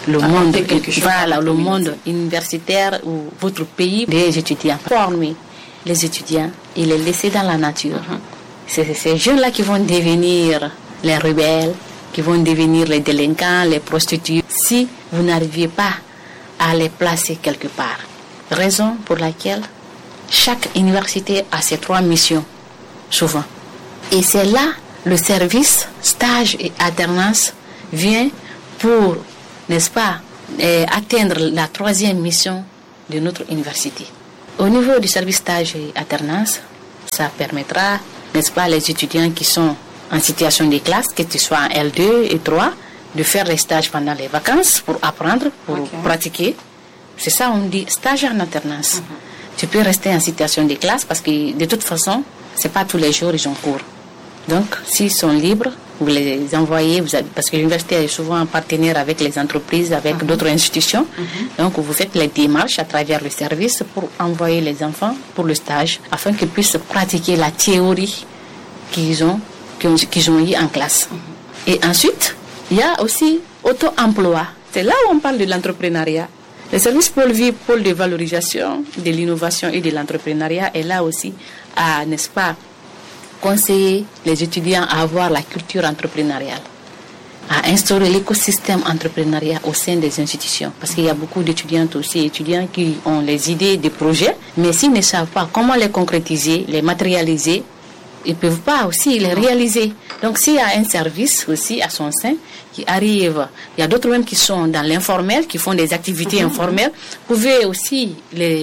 monde, voilà, le monde universitaire ou votre pays, les étudiants. Former les étudiants et les laisser dans la nature. C'est ces jeunes-là qui vont devenir les rebelles, qui vont devenir les délinquants, les prostituées, si vous n'arriviez pas à les placer quelque part. Raison pour laquelle chaque université a ses 3 missions, souvent. Et c'est là le service, stage et alternance vient pour, n'est-ce pas, atteindre la 3e mission de notre université. Au niveau du service stage et alternance, ça permettra, n'est-ce pas, les étudiants qui sont en situation de classe, que tu sois en L2 et 3, de faire les stages pendant les vacances pour apprendre, pour pratiquer. C'est ça, on dit stage en alternance. Tu peux rester en situation de classe parce que de toute façon, c'est pas tous les jours ils ont cours. Donc, s'ils sont libres, vous les envoyez, parce que l'université est souvent partenaire avec les entreprises, avec d'autres institutions. Donc, vous faites les démarches à travers le service pour envoyer les enfants pour le stage, afin qu'ils puissent pratiquer la théorie qu'ils ont eu en classe. Et ensuite, il y a aussi auto-emploi. C'est là où on parle de l'entrepreneuriat. Le service pôle vie, pôle de valorisation de l'innovation et de l'entrepreneuriat est là aussi à, n'est-ce pas, conseiller les étudiants à avoir la culture entrepreneuriale, à instaurer l'écosystème entrepreneurial au sein des institutions. Parce qu'il y a beaucoup d'étudiants qui ont les idées des projets, mais s'ils ne savent pas comment les concrétiser, les matérialiser, ils ne peuvent pas aussi les réaliser. Donc s'il y a un service aussi à son sein qui arrive, il y a d'autres même qui sont dans l'informel, qui font des activités informelles, vous pouvez aussi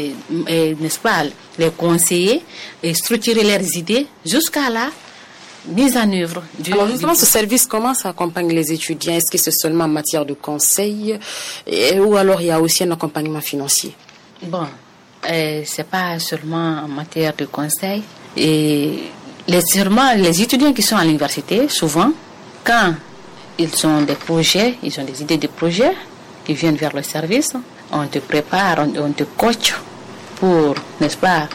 n'est-ce pas, les conseiller et structurer leurs idées jusqu'à la mise en œuvre. Alors justement, ce service, comment ça accompagne les étudiants? Est-ce que c'est seulement en matière de conseil ou alors il y a aussi un accompagnement financier? Bon, c'est pas seulement en matière de conseil. Et les étudiants qui sont à l'université, souvent, quand ils ont des projets, ils ont des idées de projets, ils viennent vers le service, on te prépare, on te coach pour, n'est-ce pas,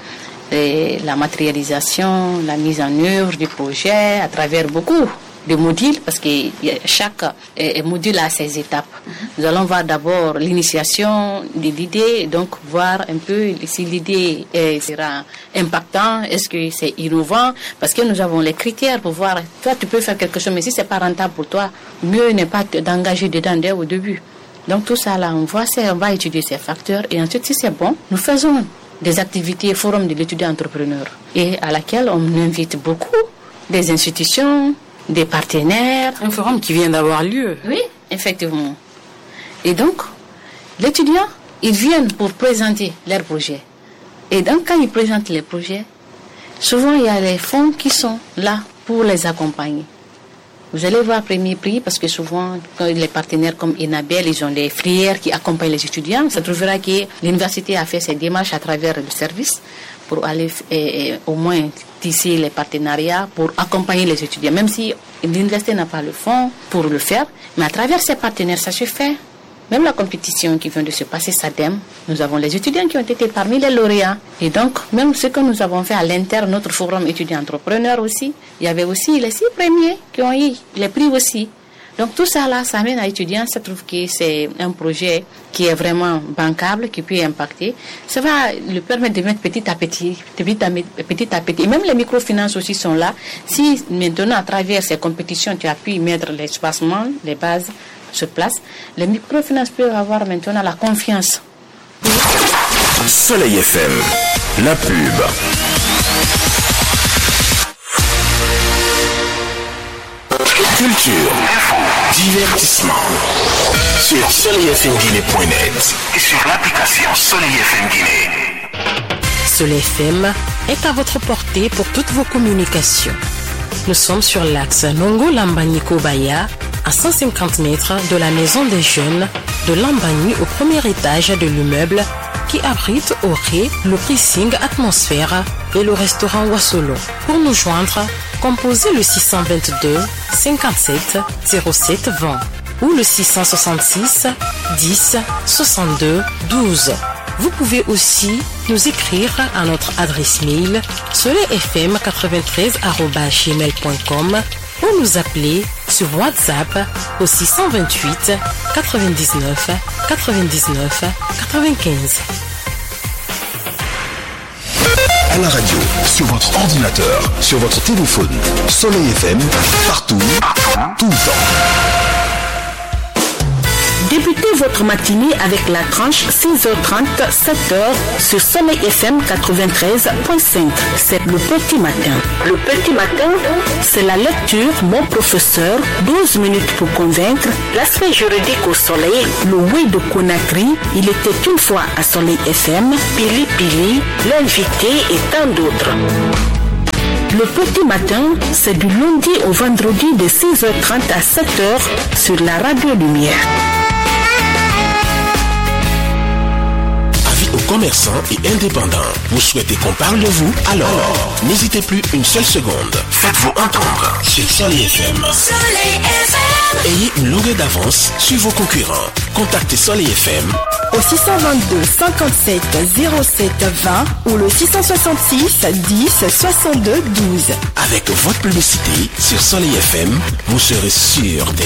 la matérialisation, la mise en œuvre du projet à travers beaucoup de modules, parce que chaque module a ses étapes. Nous allons voir d'abord l'initiation de l'idée, donc voir un peu si l'idée sera impactante, est-ce que c'est innovant, parce que nous avons les critères pour voir, toi tu peux faire quelque chose, mais si c'est pas rentable pour toi, mieux n'est pas d'engager dedans dès au début. Donc tout ça là, on va étudier ces facteurs et ensuite si c'est bon, nous faisons des activités forum de l'étudiant entrepreneur et à laquelle on invite beaucoup des institutions, des partenaires. Un forum qui vient d'avoir lieu. Oui, effectivement. Et donc, l'étudiant, ils viennent pour présenter leurs projets. Et donc, quand ils présentent les projets, souvent il y a les fonds qui sont là pour les accompagner. Vous allez voir premier prix parce que souvent, quand les partenaires comme Enabel, ils ont des filières qui accompagnent les étudiants. Ça trouvera que l'université a fait ses démarches à travers le service pour aller au moins tisser les partenariats pour accompagner les étudiants. Même si l'université n'a pas le fonds pour le faire, mais à travers ses partenaires, ça se fait. Même la compétition qui vient de se passer, SADEM, nous avons les étudiants qui ont été parmi les lauréats. Et donc, même ce que nous avons fait à l'interne, notre forum étudiant entrepreneur aussi, il y avait aussi les 6 premiers qui ont eu les prix aussi. Donc tout ça là, ça amène à l'étudiant, ça trouve que c'est un projet qui est vraiment bancable, qui peut impacter. Ça va lui permettre de mettre petit à petit. Et même les microfinances aussi sont là. Si maintenant, à travers ces compétitions, tu as pu mettre l'espacement, les bases sur place, les microfinances peuvent avoir maintenant la confiance. Soleil FM, la pub. Culture, divertissement. Sur soleilfmguinée.net et sur l'application Soleil FM Guinée. Soleil FM est à votre portée pour toutes vos communications. Nous sommes sur l'axe Nongo-Lambani-Kobaya, à 150 mètres de la maison des jeunes de Lambani au premier étage de l'immeuble qui abrite au rez le pricing Atmosphère et le restaurant Wassolo. Pour nous joindre, composez le 622 57 07 20 ou le 666 10 62 12. Vous pouvez aussi nous écrire à notre adresse mail soleilfm93@gmail.com ou nous appeler sur WhatsApp au 628 99 99 95. À la radio, sur votre ordinateur, sur votre téléphone, Soleil FM, partout, tout le temps. Débutez votre matinée avec la tranche 6h30, 7h sur Soleil FM 93.5. C'est le petit matin. Le petit matin, c'est la lecture Mon professeur, 12 minutes pour convaincre, l'aspect juridique au Soleil, le oui de Conakry, il était une fois à Soleil FM, Pili Pili, l'invité et tant d'autres. Le petit matin, c'est du lundi au vendredi de 6h30 à 7h sur la Radio Lumière. Aux commerçants et indépendants, vous souhaitez qu'on parle de vous? Alors, n'hésitez plus une seule seconde. Faites-vous entendre sur Soleil FM. Soleil FM. Ayez une longueur d'avance sur vos concurrents. Contactez Soleil FM au 622 57 07 20 ou le 666 10 62 12. Avec votre publicité sur Soleil FM, vous serez sûr